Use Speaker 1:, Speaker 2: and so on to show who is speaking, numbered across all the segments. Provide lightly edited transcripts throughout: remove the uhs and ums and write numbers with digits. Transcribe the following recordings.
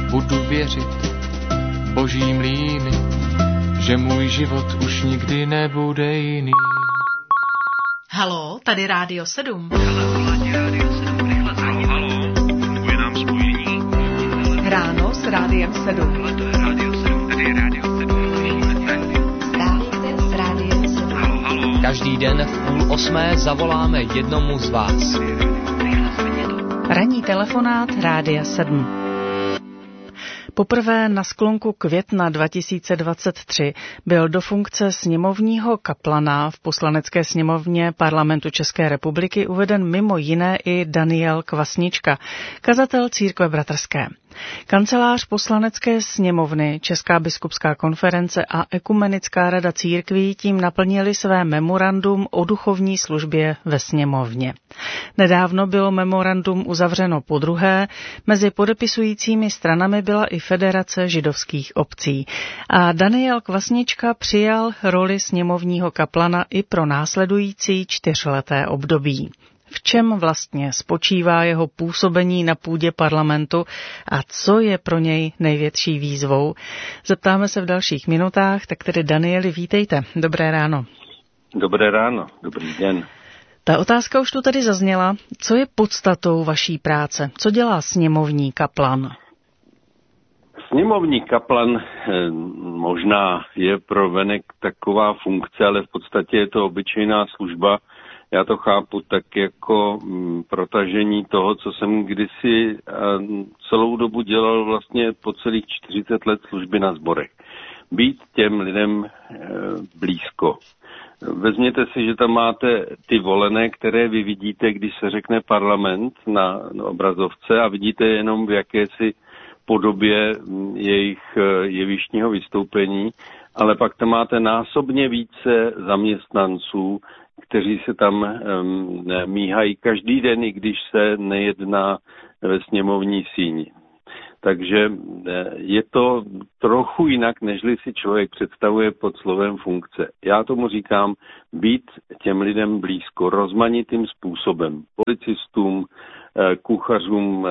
Speaker 1: budu věřit boží mlýny, že můj život už nikdy nebude jiný.
Speaker 2: Halo, tady Rádio 7.
Speaker 3: Halo, funguje nám spojení.
Speaker 2: Ráno s Rádiem 7.
Speaker 3: Tohle to je Rádio 7, tady je Rádio 7.
Speaker 2: Dálíte s Rádiem 7.
Speaker 3: Halo.
Speaker 4: Každý den v 7:30 zavoláme jednomu z vás.
Speaker 2: Ranní telefonát Rádia 7. Poprvé na sklonku května 2023 byl do funkce sněmovního kaplana v Poslanecké sněmovně Parlamentu České republiky uveden mimo jiné i Daniel Kvasnička, kazatel Církve bratrské. Kancelář Poslanecké sněmovny, Česká biskupská konference a Ekumenická rada církví tím naplnili své memorandum o duchovní službě ve sněmovně. Nedávno bylo memorandum uzavřeno podruhé, mezi podepisujícími stranami byla i Federace židovských obcí. A Daniel Kvasnička přijal roli sněmovního kaplana i pro následující 4leté období. V čem vlastně spočívá jeho působení na půdě parlamentu a co je pro něj největší výzvou? Zeptáme se v dalších minutách, tak tedy Danieli, vítejte. Dobré ráno.
Speaker 5: Dobré ráno, dobrý den.
Speaker 2: Ta otázka už tu tady zazněla. Co je podstatou vaší práce? Co dělá sněmovní kaplan?
Speaker 5: Sněmovní kaplan možná je pro venek taková funkce, ale v podstatě je to obyčejná služba. Já to chápu tak jako protažení toho, co jsem kdysi celou dobu dělal vlastně po celých 40 let služby na sborech. Být těm lidem blízko. Vezměte si, že tam máte ty volené, které vy vidíte, když se řekne parlament na obrazovce a vidíte jenom v jakési podobě jejich jevištního vystoupení, ale pak tam máte násobně více zaměstnanců, kteří se tam míhají každý den, i když se nejedná ve sněmovní síni. Takže je to trochu jinak, nežli si člověk představuje pod slovem funkce. Já tomu říkám být těm lidem blízko, rozmanitým způsobem. Policistům, kuchařům,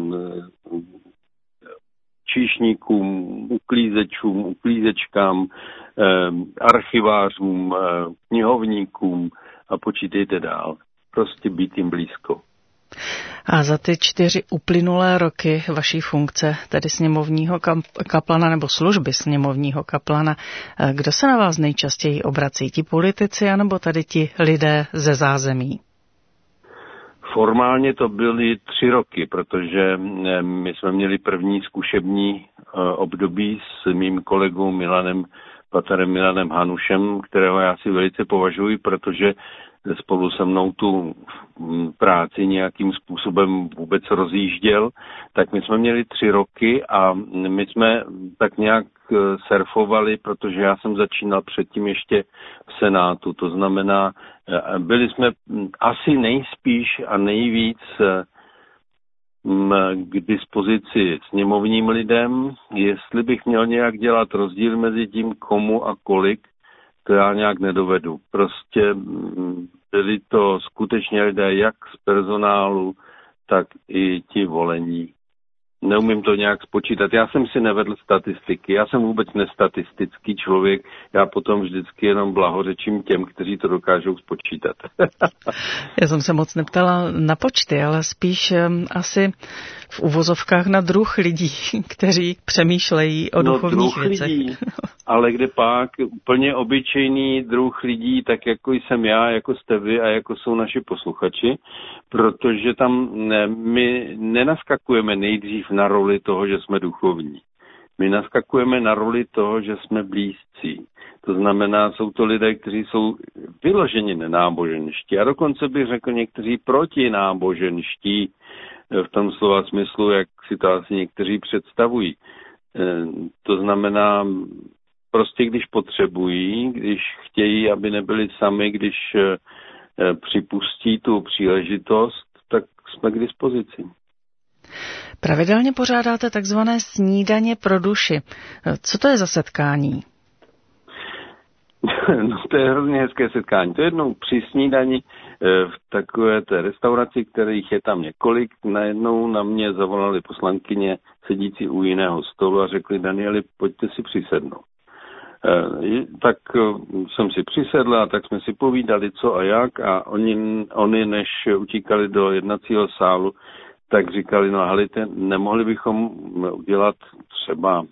Speaker 5: číšníkům, uklízečům, uklízečkám, archivářům, knihovníkům a počítejte dál. Prostě být jim blízko.
Speaker 2: A za ty 4 uplynulé roky vaší funkce, tedy sněmovního kaplana nebo služby sněmovního kaplana, kdo se na vás nejčastěji obrací? Ti politici anebo tady ti lidé ze zázemí?
Speaker 5: Formálně to byly 3 roky, protože my jsme měli první zkušební období s mým kolegou paterem Milanem Hanušem, kterého já si velice považuji, protože spolu se mnou tu práci nějakým způsobem vůbec rozjížděl, tak my jsme měli 3 roky a my jsme tak nějak surfovali, protože já jsem začínal předtím ještě v Senátu. To znamená, byli jsme asi nejspíš a nejvíc k dispozici sněmovním lidem. Jestli bych měl nějak dělat rozdíl mezi tím, komu a kolik, to já nějak nedovedu. Prostě byli to skutečně lidé jak z personálu, tak i ti volení. Neumím to nějak spočítat. Já jsem si nevedl statistiky. Já jsem vůbec nestatistický člověk. Já potom vždycky jenom blahořečím těm, kteří to dokážou spočítat.
Speaker 2: Já jsem se moc neptala na počty, ale spíš asi v uvozovkách na druh lidí, kteří přemýšlejí o duchovních věcech.
Speaker 5: Lidí, ale kde pak úplně obyčejný druh lidí, tak jako jsem já, jako jste vy a jako jsou naši posluchači, protože tam my nenaskakujeme nejdřív na roli toho, že jsme duchovní. My naskakujeme na roli toho, že jsme blízcí. To znamená, jsou to lidé, kteří jsou vyloženě nenáboženští a dokonce bych řekl někteří protináboženští v tom slova smyslu, jak si to asi někteří představují. To znamená, prostě když potřebují, když chtějí, aby nebyli sami, když připustí tu příležitost, tak jsme k dispozici.
Speaker 2: Pravidelně pořádáte takzvané snídaně pro duši. Co to je za setkání?
Speaker 5: No to je hrozně hezké setkání. To jednou při snídani v takové té restauraci, kterých je tam několik, najednou na mě zavolali poslankyně sedící u jiného stolu a řekli: Danieli, pojďte si přisednout. Tak jsem si přisedl a tak jsme si povídali co a jak a oni než utíkali do jednacího sálu, tak říkali: no helejte, nemohli bychom udělat třeba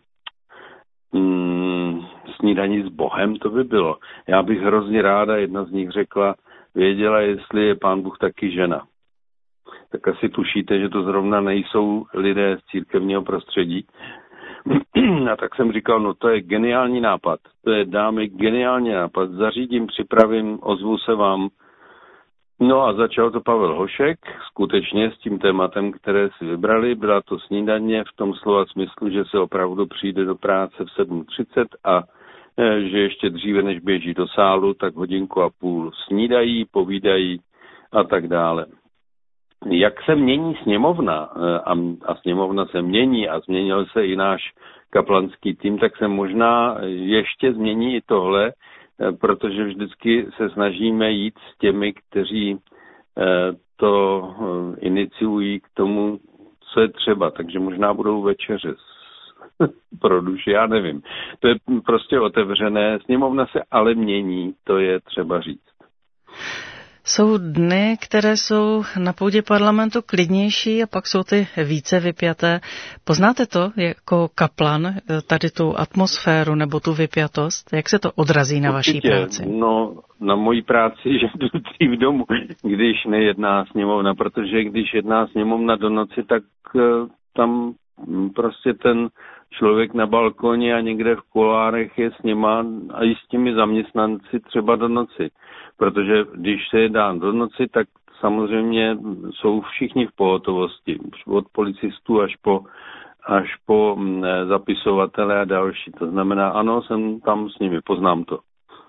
Speaker 5: snídaní s Bohem, to by bylo. Já bych hrozně ráda, jedna z nich řekla, věděla, jestli je Pán Bůh taky žena. Tak asi tušíte, že to zrovna nejsou lidé z církevního prostředí. A tak jsem říkal, no to je geniální nápad. To je, dámy, geniální nápad. Zařídím, připravím, ozvu se vám. No a začal to Pavel Hošek, skutečně s tím tématem, které si vybrali. Byla to snídaně v tom slova smyslu, že se opravdu přijde do práce v 7:30 a že ještě dříve, než běží do sálu, tak 1,5 hodiny snídají, povídají a tak dále. Jak se mění sněmovna a sněmovna se mění a změnil se i náš kaplanský tým, tak se možná ještě změní i tohle, protože vždycky se snažíme jít s těmi, kteří to iniciují k tomu, co je třeba. Takže možná budou večeře pro duši, já nevím. To je prostě otevřené. Sněmovna se ale mění, to je třeba říct.
Speaker 2: Jsou dny, které jsou na půdě parlamentu klidnější a pak jsou ty více vypjaté. Poznáte to jako kaplan, tady tu atmosféru nebo tu vypjatost? Jak se to odrazí na vaší práci?
Speaker 5: No, na mojí práci, že jdu dřív domů, když nejedná sněmovna, protože když jedná sněmovna do noci, tak tam prostě ten člověk na balkoně a někde v kuloárech je s nima a i s těmi zaměstnanci třeba do noci. Protože když se jedná do noci, tak samozřejmě jsou všichni v pohotovosti. Od policistů až po zapisovatele a další. To znamená, ano, jsem tam s nimi, poznám to.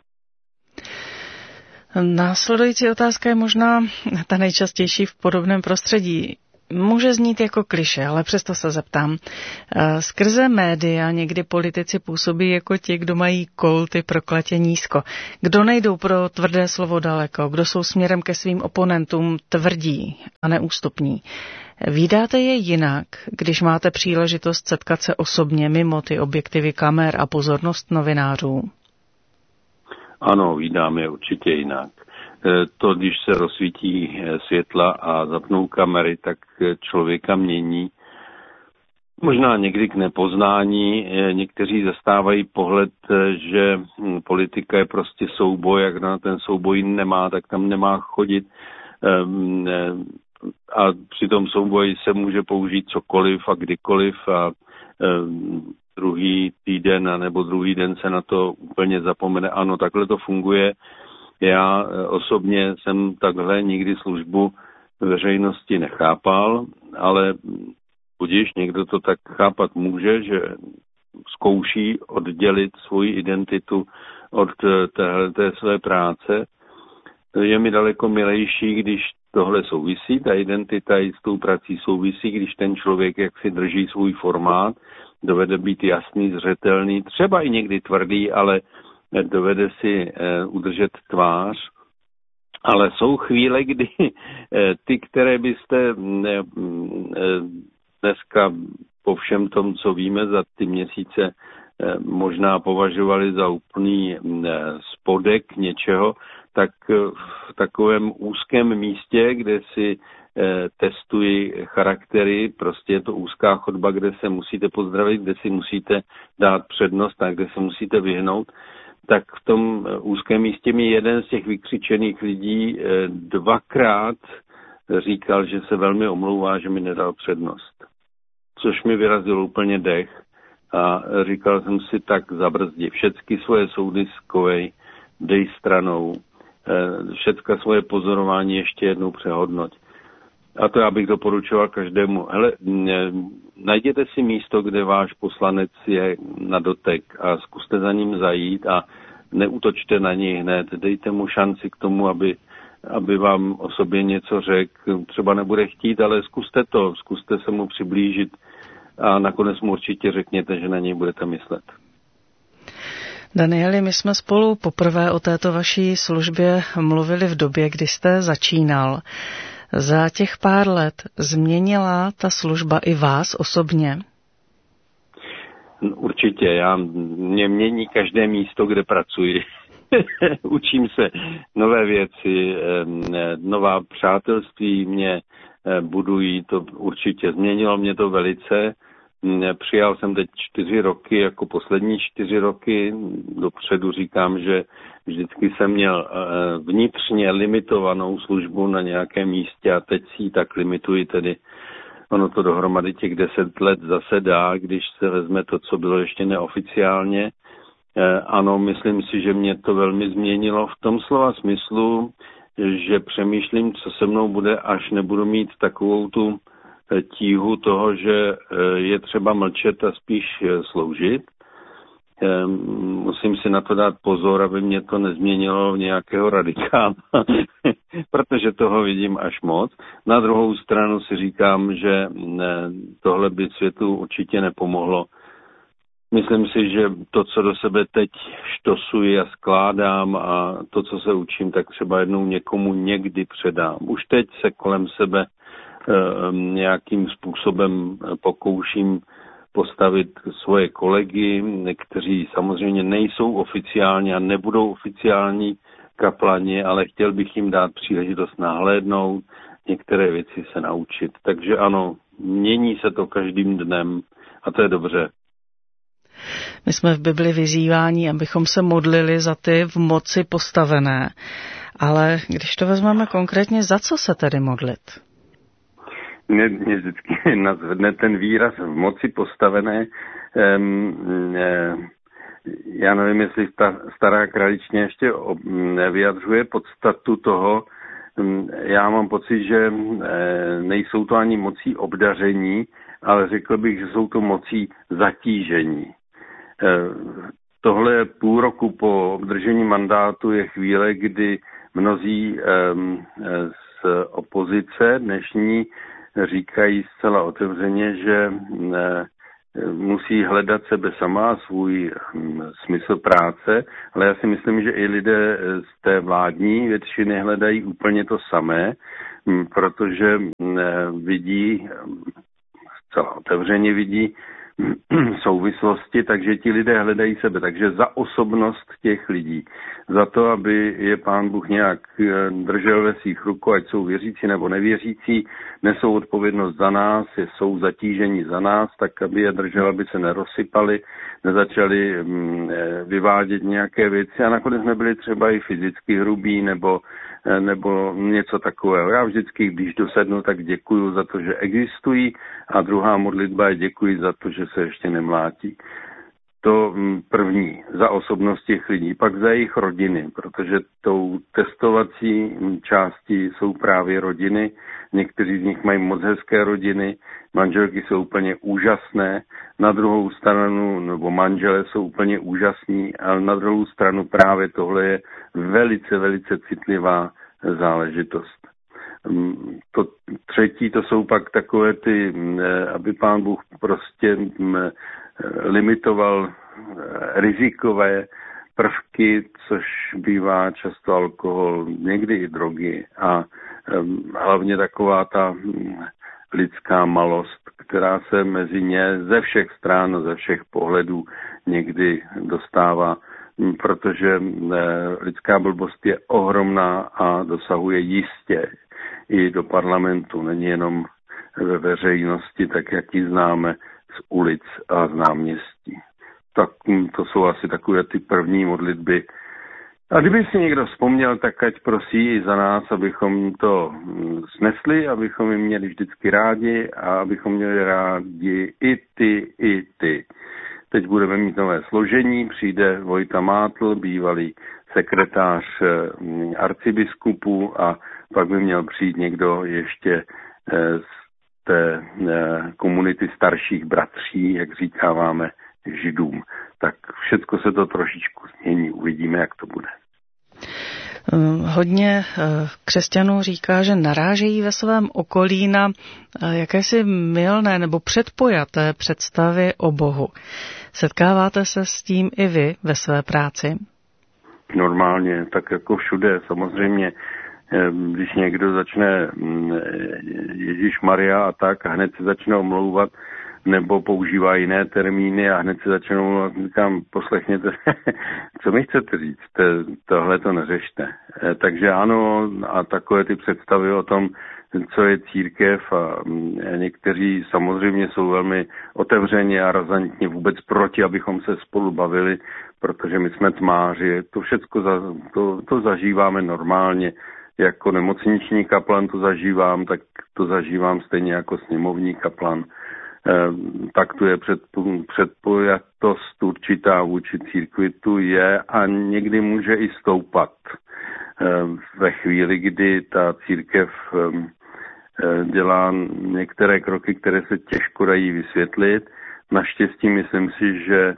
Speaker 2: Následující otázka je možná ta nejčastější v podobném prostředí. Může znít jako klišé, ale přesto se zeptám. Skrze média někdy politici působí jako ti, kdo mají kolty prokletě nízko. Kdo nejdou pro tvrdé slovo daleko, kdo jsou směrem ke svým oponentům tvrdí a neústupní. Vídáte je jinak, když máte příležitost setkat se osobně mimo ty objektivy kamer a pozornost novinářů?
Speaker 5: Ano, vídám je určitě jinak. To, když se rozsvítí světla a zapnou kamery, tak člověka mění. Možná někdy k nepoznání. Někteří zastávají pohled, že politika je prostě souboj, jak na ten souboj nemá, tak tam nemá chodit. A při tom souboji se může použít cokoliv a kdykoliv a druhý týden nebo druhý den se na to úplně zapomene. Ano, takhle to funguje. Já osobně jsem takhle nikdy službu veřejnosti nechápal, ale budiž někdo to tak chápat může, že zkouší oddělit svoji identitu od té své práce. Je mi daleko milejší, když tohle souvisí, ta identita i s tou prací souvisí, když ten člověk jak si drží svůj formát, dovede být jasný, zřetelný, třeba i někdy tvrdý, ale dovede si udržet tvář. Ale jsou chvíle, kdy ty, které byste dneska po všem tom, co víme za ty měsíce, možná považovali za úplný spodek něčeho, tak v takovém úzkém místě, kde si testují charaktery, prostě je to úzká chodba, kde se musíte pozdravit, kde si musíte dát přednost a kde se musíte vyhnout, tak v tom úzkém místě mi jeden z těch vykřičených lidí 2krát říkal, že se velmi omlouvá, že mi nedal přednost. Což mi vyrazilo úplně dech a říkal jsem si, tak zabrzdi. Všecky svoje soudy skovej, dej stranou, všecka svoje pozorování ještě jednou přehodnoť. A to já bych doporučoval každému. Hele, najděte si místo, kde váš poslanec je na dotek a zkuste za ním zajít a neútočte na něj hned. Dejte mu šanci k tomu, aby vám o sobě něco řekl. Třeba nebude chtít, ale zkuste se mu přiblížit a nakonec mu určitě řekněte, že na něj budete myslet.
Speaker 2: Danieli, my jsme spolu poprvé o této vaší službě mluvili v době, kdy jste začínal. Za těch pár let změnila ta služba i vás osobně?
Speaker 5: Určitě, mě mění každé místo, kde pracuji. Učím se nové věci, nová přátelství mě budují, to určitě změnilo mě to velice. Přijal jsem teď 4 roky, jako poslední 4 roky. Dopředu říkám, že vždycky jsem měl vnitřně limitovanou službu na nějakém místě a teď si ji tak limituji, tedy ono to dohromady těch 10 let zase dá, když se vezme to, co bylo ještě neoficiálně. Ano, myslím si, že mě to velmi změnilo v tom slova smyslu, že přemýšlím, co se mnou bude, až nebudu mít takovou tu tíhu toho, že je třeba mlčet a spíš sloužit. Musím si na to dát pozor, aby mě to nezměnilo v nějakého radikála, protože toho vidím až moc. Na druhou stranu si říkám, že tohle by světu určitě nepomohlo. Myslím si, že to, co do sebe teď štosuji a skládám a to, co se učím, tak třeba jednou někomu někdy předám. Už teď se kolem sebe nějakým způsobem pokouším postavit svoje kolegy, kteří samozřejmě nejsou oficiální a nebudou oficiální kaplani, ale chtěl bych jim dát příležitost nahlédnout, některé věci se naučit. Takže ano, mění se to každým dnem a to je dobře.
Speaker 2: My jsme v Bibli vyzýváni, abychom se modlili za ty v moci postavené. Ale když to vezmeme konkrétně, za co se tedy modlit?
Speaker 5: Mě vždycky nazvedne ten výraz v moci postavené. Já nevím, jestli ta stará kraličně ještě vyjadřuje podstatu toho. Já mám pocit, že nejsou to ani mocí obdaření, ale řekl bych, že jsou to mocí zatížení. Tohle půl roku po obdržení mandátu je chvíle, kdy mnozí z opozice dnešní říkají zcela otevřeně, že musí hledat sebe sama, svůj smysl práce, ale já si myslím, že i lidé z té vládní většiny hledají úplně to samé, protože vidí, zcela otevřeně vidí souvislosti, takže ti lidé hledají sebe. Takže za osobnost těch lidí, za to, aby je Pán Bůh nějak držel ve svých rukou, ať jsou věřící nebo nevěřící, nesou odpovědnost za nás, jsou zatíženi za nás, tak aby je držel, aby se nerozsypali, nezačali vyvádět nějaké věci a nakonec nebyli třeba i fyzicky hrubí nebo něco takového. Já vždycky, když dosednu, tak děkuju za to, že existují a druhá modlitba je děkuji za to, že se ještě nemlátí. To první, za osobnost těch lidí, pak za jejich rodiny, protože tou testovací částí jsou právě rodiny. Někteří z nich mají moc hezké rodiny, manželky jsou úplně úžasné, na druhou stranu, nebo manželé jsou úplně úžasní, ale na druhou stranu právě tohle je velice, velice citlivá záležitost. To třetí, to jsou pak takové ty, aby Pán Bůh prostě limitoval rizikové prvky, což bývá často alkohol, někdy i drogy a hlavně taková ta lidská malost, která se mezi ně ze všech stran, ze všech pohledů někdy dostává, protože lidská blbost je ohromná a dosahuje jistě i do parlamentu, není jenom ve veřejnosti, tak jak ji známe z ulic a z náměstí. Tak to jsou asi takové ty první modlitby. A kdyby si někdo vzpomněl, tak ať prosí i za nás, abychom to snesli, abychom je měli vždycky rádi a abychom měli rádi i ty. Teď budeme mít nové složení, přijde Vojta Mátl, bývalý sekretář arcibiskupu a pak by měl přijít někdo ještě z té komunity starších bratří, jak říkáváme Židům. Tak všecko se to trošičku změní, uvidíme, jak to bude.
Speaker 2: Hodně křesťanů říká, že narážejí ve svém okolí na jakési mylné nebo předpojaté představy o Bohu. Setkáváte se s tím i vy ve své práci?
Speaker 5: Normálně, tak jako všude, samozřejmě. Když někdo začne Ježíš Maria a tak a hned se začne omlouvat, nebo používá jiné termíny a hned se začne omlouvat, říkám, poslechněte, co mi chcete říct, tohle to neřešte. Takže ano, a takové ty představy o tom, co je církev, a někteří samozřejmě jsou velmi otevřeně a razantně vůbec proti, abychom se spolu bavili, protože my jsme tmáři, to všecko to zažíváme normálně. Jako nemocniční kaplan to zažívám, tak to zažívám stejně jako sněmovní kaplan. Tak tu je předpojatost určitá vůči církvi, tu je a někdy může i stoupat. Ve chvíli, kdy ta církev dělá některé kroky, které se těžko dají vysvětlit. Naštěstí myslím si, že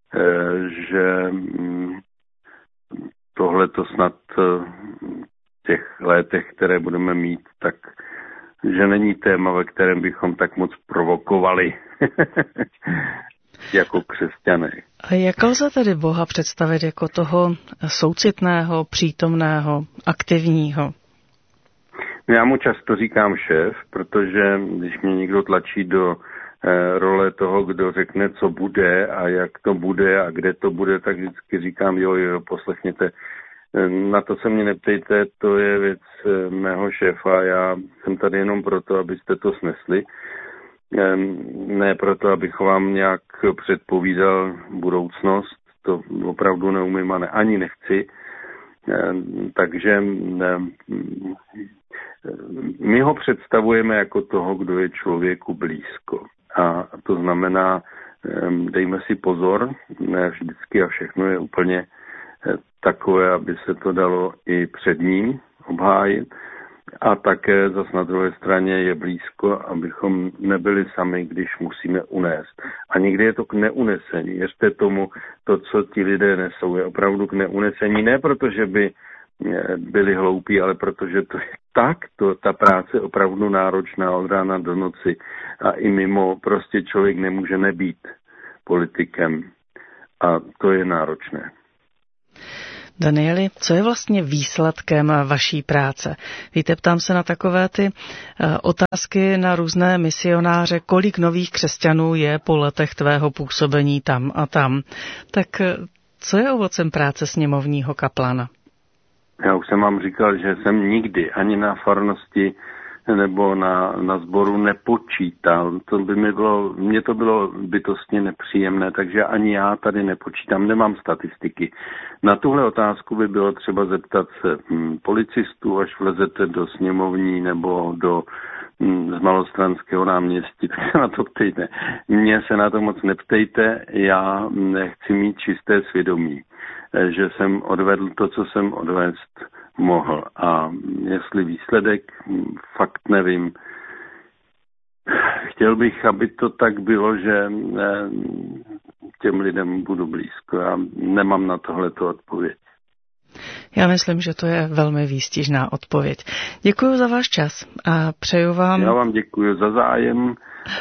Speaker 5: tohle to snad v těch letech, které budeme mít, tak že není téma, ve kterém bychom tak moc provokovali jako křesťané.
Speaker 2: A jak lze tedy Boha představit jako toho soucitného, přítomného, aktivního?
Speaker 5: Já mu často říkám šéf, protože když mě někdo tlačí do role toho, kdo řekne, co bude a jak to bude a kde to bude, tak vždycky říkám, jo, poslechněte, na to se mě neptejte, to je věc mého šéfa, já jsem tady jenom proto, abyste to snesli, ne proto, abych vám nějak předpovídal budoucnost, to opravdu neumím a ani nechci, takže my ho představujeme jako toho, kdo je člověku blízko. A to znamená, dejme si pozor, ne vždycky a všechno je úplně takové, aby se to dalo i před ním obhájit. A také zase na druhé straně je blízko, abychom nebyli sami, když musíme unést. A někdy je to k neunesení. Věřte tomu, to, co ti lidé nesou, je opravdu k neunesení. Ne protože by byli hloupí, ale protože to je tak, ta práce je opravdu náročná od rána do noci a i mimo prostě člověk nemůže nebýt politikem a to je náročné.
Speaker 2: Danieli, co je vlastně výsledkem vaší práce? Víte, ptám se na takové ty otázky na různé misionáře, kolik nových křesťanů je po letech tvého působení tam a tam. Tak co je ovocem práce sněmovního kaplana?
Speaker 5: Já už jsem vám říkal, že jsem nikdy ani na farnosti nebo na sboru nepočítal. Mně to bylo bytostně nepříjemné, takže ani já tady nepočítám, nemám statistiky. Na tuhle otázku by bylo třeba zeptat se policistů, až vlezete do sněmovní nebo z Malostranského náměstí, tak se na to ptejte. Mně se na to moc neptejte, já chci mít čisté svědomí, že jsem odvedl to, co jsem odvést mohl. A jestli výsledek, fakt nevím. Chtěl bych, aby to tak bylo, že těm lidem budu blízko. Já nemám na tohleto odpověď.
Speaker 2: Já myslím, že to je velmi výstižná odpověď. Děkuji za váš čas a přeju vám...
Speaker 5: Já vám děkuji za zájem.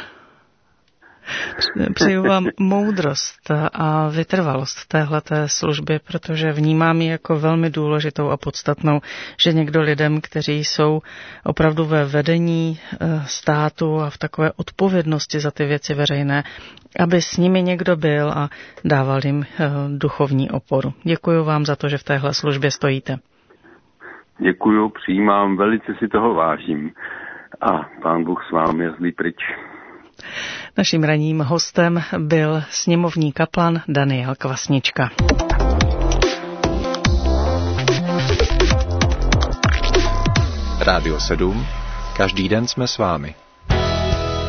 Speaker 2: Přeju vám moudrost a vytrvalost v téhleté službě, protože vnímám ji jako velmi důležitou a podstatnou, že někdo lidem, kteří jsou opravdu ve vedení státu a v takové odpovědnosti za ty věci veřejné, aby s nimi někdo byl a dával jim duchovní oporu. Děkuji vám za to, že v téhle službě stojíte.
Speaker 5: Děkuji, přijímám, velice si toho vážím. A Pán Bůh s vámi je zlý pryč.
Speaker 2: Naším ranním hostem byl sněmovní kaplan Daniel Kvasnička.
Speaker 6: Rádio 7. Každý den jsme s vámi.